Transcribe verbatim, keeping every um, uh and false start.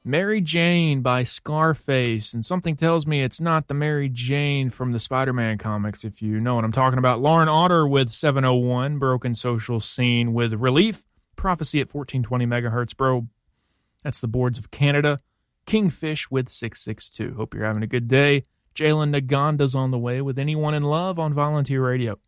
Mary Jane by Scarface, and something tells me it's not the Mary Jane from the Spider-Man comics, if you know what I'm talking about. Lauren Otter with seven oh one, Broken Social Scene with Relief, Prophecy at fourteen twenty megahertz, bro. That's the Boards of Canada. Kingfish with six six two. Hope you're having a good day. Jalen Naganda's on the way with Anyone in Love on Volunteer Radio.